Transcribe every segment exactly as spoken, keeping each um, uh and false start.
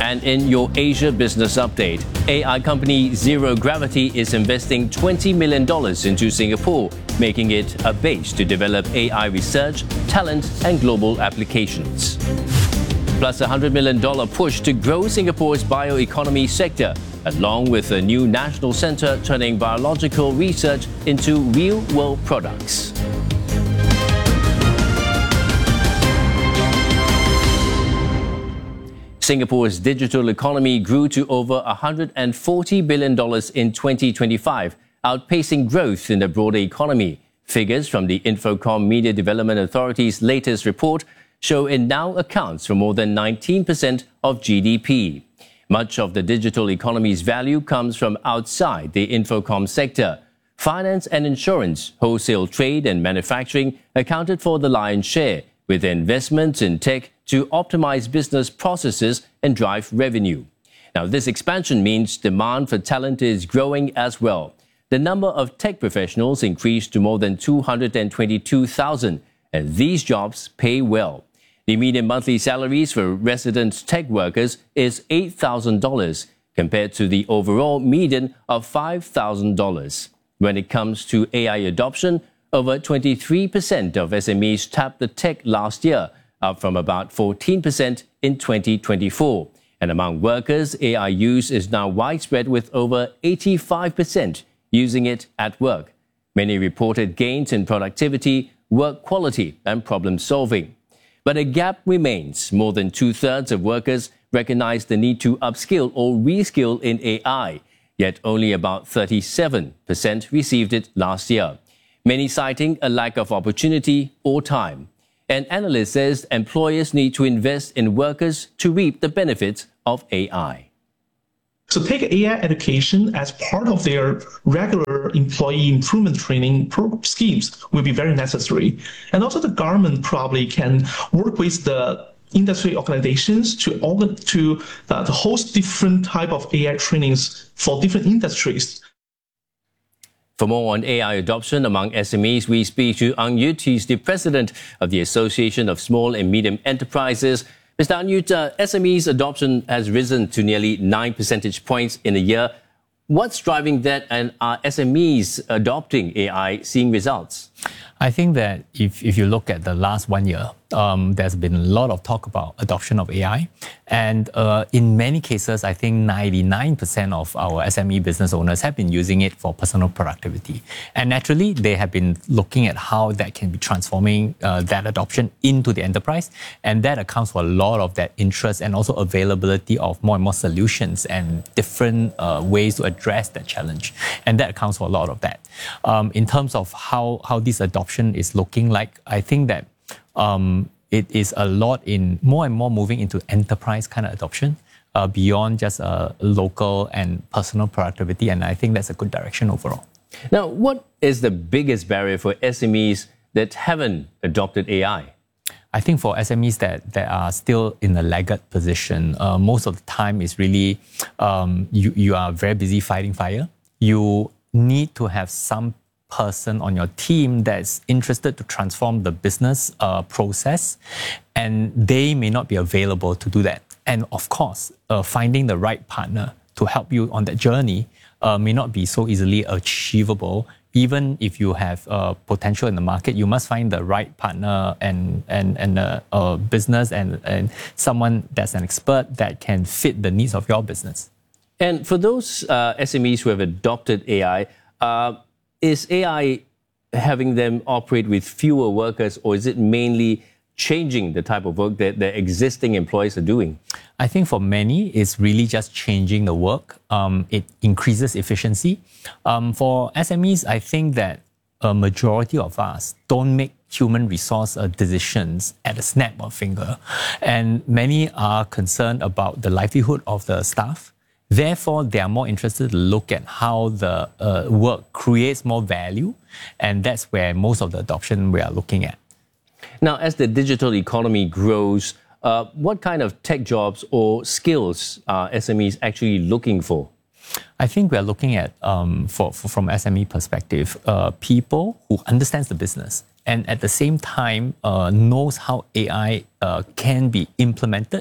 And in your Asia Business Update, A I company Zero Gravity is investing twenty million dollars into Singapore, making it a base to develop A I research, talent, and global applications. Plus a one hundred million dollars push to grow Singapore's bioeconomy sector, along with a new national centre turning biological research into real-world products. Singapore's digital economy grew to over one hundred forty billion dollars in twenty twenty-five, outpacing growth in the broader economy. Figures from the Infocomm Media Development Authority's latest report show it now accounts for more than nineteen percent of G D P. Much of the digital economy's value comes from outside the Infocomm sector. Finance and insurance, wholesale trade and manufacturing accounted for the lion's share, with investments in tech to optimize business processes and drive revenue. Now, this expansion means demand for talent is growing as well. The number of tech professionals increased to more than two hundred twenty-two thousand, and these jobs pay well. The median monthly salaries for resident tech workers is eight thousand dollars, compared to the overall median of five thousand dollars. When it comes to A I adoption, over twenty-three percent of S M Es tapped the tech last year, up from about fourteen percent in twenty twenty-four. And among workers, A I use is now widespread, with over eighty-five percent using it at work. Many reported gains in productivity, work quality, and problem solving. But a gap remains. More than two-thirds of workers recognize the need to upskill or reskill in A I, yet only about thirty-seven percent received it last year. Many citing a lack of opportunity or time. An analyst says employers need to invest in workers to reap the benefits of A I. So take A I education as part of their regular employee improvement training pro- schemes will be very necessary. And also the government probably can work with the industry organizations to, organ- to, uh, to host different type of A I trainings for different industries. For more on A I adoption among S M Es, we speak to Ang Yut. He's the president of the Association of Small and Medium Enterprises. Mister Ang Yut, uh, S M Es adoption has risen to nearly nine percentage points in a year. What's driving that, and are S M Es adopting A I seeing results? I think that if, if you look at the last one year, um, there's been a lot of talk about adoption of A I. And uh, in many cases, I think ninety-nine percent of our S M E business owners have been using it for personal productivity. And naturally, they have been looking at how that can be transforming uh, that adoption into the enterprise. And that accounts for a lot of that interest and also availability of more and more solutions and different uh, ways to address that challenge. And that accounts for a lot of that. Um, in terms of how, how this adoption is looking like, I think that um, it is a lot in more and more moving into enterprise kind of adoption uh, beyond just uh, local and personal productivity. And I think that's a good direction overall. Now, what is the biggest barrier for S M Es that haven't adopted A I? I think for S M Es that, that are still in a laggard position, uh, most of the time is really um, you, you are very busy fighting fire. You need to have some person on your team that's interested to transform the business uh, process, and they may not be available to do that. And of course, uh, finding the right partner to help you on that journey uh, may not be so easily achievable. Even if you have uh, potential in the market, you must find the right partner and and and a uh, uh, business and and someone that's an expert that can fit the needs of your business. And for those uh, S M Es who have adopted A I, uh, is A I having them operate with fewer workers, or is it mainly changing the type of work that the existing employees are doing? I think for many, it's really just changing the work. Um, it increases efficiency. Um, for S M Es, I think that a majority of us don't make human resource uh, decisions at a snap of finger. And many are concerned about the livelihood of the staff. Therefore, they are more interested to look at how the uh, work creates more value. And that's where most of the adoption we are looking at. Now, as the digital economy grows, uh, what kind of tech jobs or skills are S M Es actually looking for? I think we are looking at, um, for, for, from S M E perspective, uh, people who understands the business and at the same time uh, knows how A I uh, can be implemented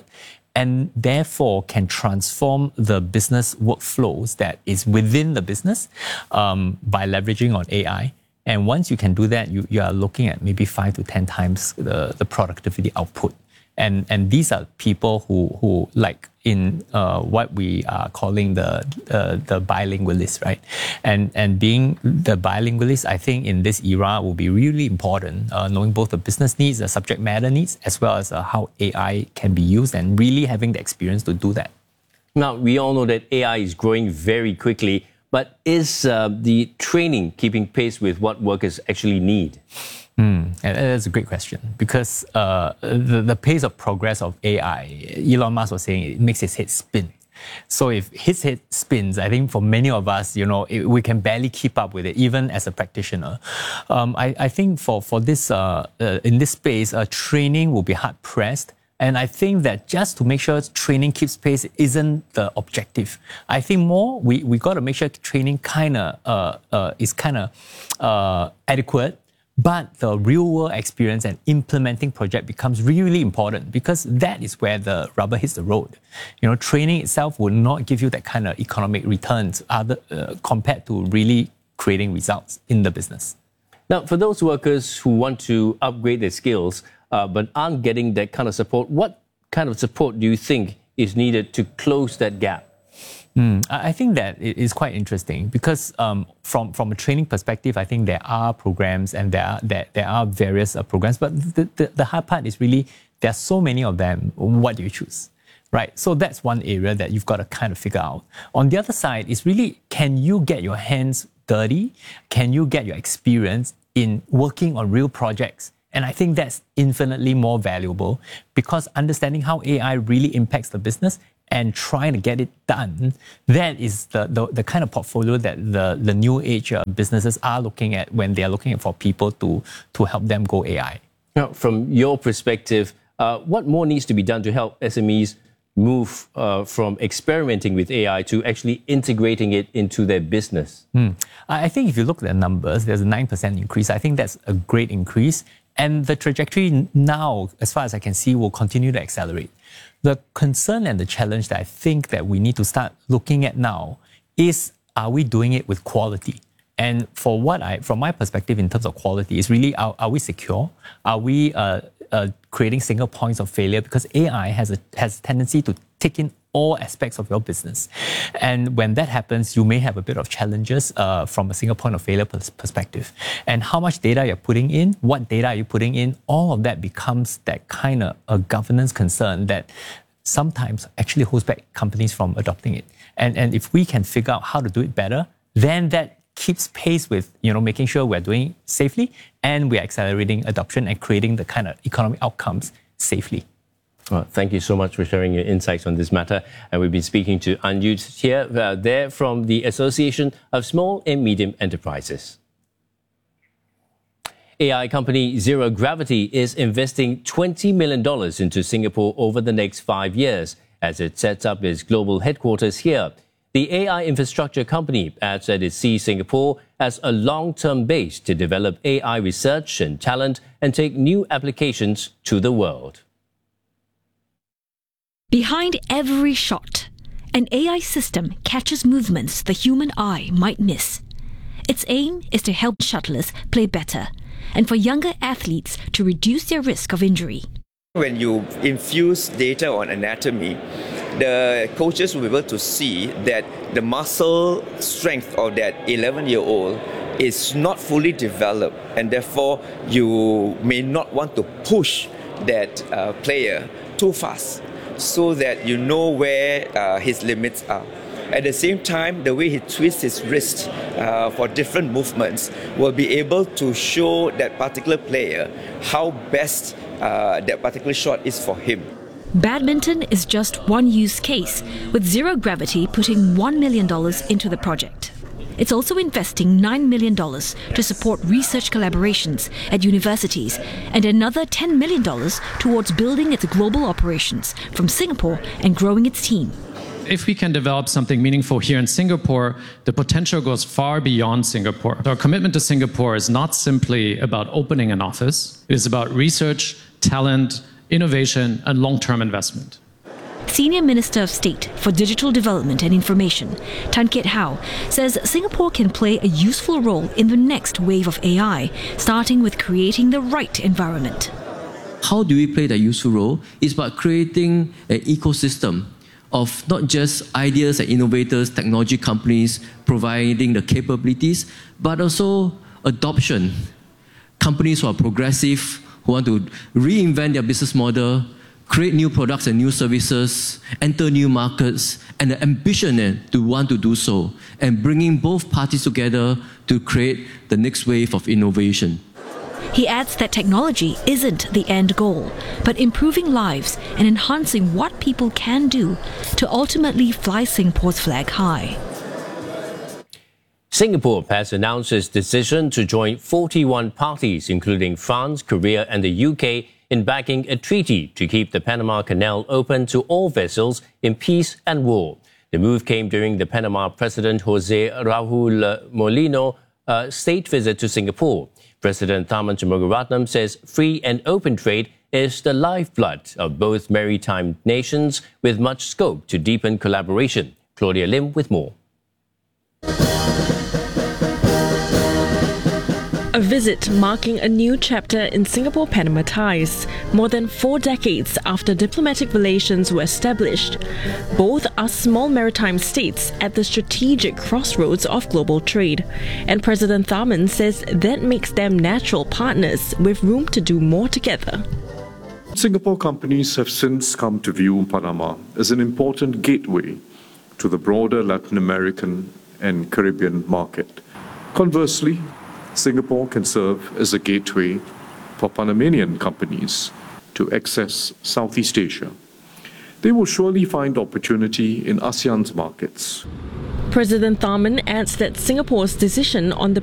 and therefore can transform the business workflows that is within the business um, by leveraging on A I. And once you can do that, you, you are looking at maybe five to ten times the, the productivity output. And, and these are people who, who like in uh, what we are calling the, uh, the bilingualists, right? And, and being the bilingualist, I think in this era will be really important, uh, knowing both the business needs, the subject matter needs, as well as uh, how A I can be used and really having the experience to do that. Now, we all know that A I is growing very quickly, but is uh, the training keeping pace with what workers actually need? Mm, that's a great question, because uh, the, the pace of progress of A I, Elon Musk was saying it makes his head spin. So if his head spins, I think for many of us, you know, it, we can barely keep up with it, even as a practitioner. Um, I, I think for, for this, uh, uh, in this space, uh, training will be hard pressed. And I think that just to make sure training keeps pace isn't the objective. I think more, we, we got to make sure training kind of uh, uh, is kind of uh, adequate. But the real-world experience and implementing project becomes really important, because that is where the rubber hits the road. You know, training itself will not give you that kind of economic returns other, uh, compared to really creating results in the business. Now, for those workers who want to upgrade their skills uh, but aren't getting that kind of support, what kind of support do you think is needed to close that gap? Mm, I think that it is quite interesting, because um, from, from a training perspective, I think there are programs and there are, there, there are various uh, programs, but the, the, the hard part is really there are so many of them. What do you choose? Right? So that's one area that you've got to kind of figure out. On the other side is really, can you get your hands dirty? Can you get your experience in working on real projects? And I think that's infinitely more valuable, because understanding how A I really impacts the business and trying to get it done, that is the, the, the kind of portfolio that the, the new age uh, businesses are looking at when they are looking for people to, to help them go A I. Now, from your perspective, uh, what more needs to be done to help S M Es move uh, from experimenting with A I to actually integrating it into their business? Hmm. I think if you look at the numbers, there's a nine percent increase. I think that's a great increase. And the trajectory now, as far as I can see, will continue to accelerate. The concern and the challenge that I think that we need to start looking at now is, are we doing it with quality? And for what I, from my perspective in terms of quality, is really, are, are we secure? Are we uh, uh, creating single points of failure? Because A I has a has a tendency to take in all aspects of your business. And when that happens, you may have a bit of challenges uh, from a single point of failure pers- perspective. And how much data you're putting in, what data are you putting in, all of that becomes that kind of a governance concern that sometimes actually holds back companies from adopting it. And, and if we can figure out how to do it better, then that keeps pace with, you know, making sure we're doing it safely and we're accelerating adoption and creating the kind of economic outcomes safely. Well, thank you so much for sharing your insights on this matter. And we've been speaking to Anju here, uh, there from the Association of Small and Medium Enterprises. A I company Zero Gravity is investing twenty million dollars into Singapore over the next five years as it sets up its global headquarters here. The A I infrastructure company adds that it sees Singapore as a long-term base to develop A I research and talent and take new applications to the world. Behind every shot, an A I system catches movements the human eye might miss. Its aim is to help shuttlers play better and for younger athletes to reduce their risk of injury. When you infuse data on anatomy, the coaches will be able to see that the muscle strength of that eleven-year-old is not fully developed, and therefore you may not want to push that uh, player too fast, so that you know where uh, his limits are. At the same time, the way he twists his wrist uh, for different movements will be able to show that particular player how best uh, that particular shot is for him. Badminton is just one use case, with Zero Gravity putting one million dollars into the project. It's also investing nine million dollars to support research collaborations at universities and another ten million dollars towards building its global operations from Singapore and growing its team. If we can develop something meaningful here in Singapore, the potential goes far beyond Singapore. Our commitment to Singapore is not simply about opening an office. It is about research, talent, innovation, and long-term investment. Senior Minister of State for Digital Development and Information, Tan Kiat Hau, says Singapore can play a useful role in the next wave of A I, starting with creating the right environment. How do we play that useful role? It's about creating an ecosystem of not just ideas and innovators, technology companies providing the capabilities, but also adoption. Companies who are progressive, who want to reinvent their business model, create new products and new services, enter new markets, and the ambition to want to do so, and bringing both parties together to create the next wave of innovation. He adds that technology isn't the end goal, but improving lives and enhancing what people can do to ultimately fly Singapore's flag high. Singapore has announced its decision to join forty-one parties, including France, Korea, and the U K, in backing a treaty to keep the Panama Canal open to all vessels in peace and war. The move came during the Panama President Jose Raul Molino uh, state visit to Singapore. President Tharman Shanmugaratnam says free and open trade is the lifeblood of both maritime nations, with much scope to deepen collaboration. Claudia Lim with more. A visit marking a new chapter in Singapore-Panama ties, more than four decades after diplomatic relations were established. Both are small maritime states at the strategic crossroads of global trade, and President Tharman says that makes them natural partners with room to do more together. Singapore companies have since come to view Panama as an important gateway to the broader Latin American and Caribbean market. Conversely, Singapore can serve as a gateway for Panamanian companies to access Southeast Asia. They will surely find opportunity in ASEAN's markets. President Tharman adds that Singapore's decision on the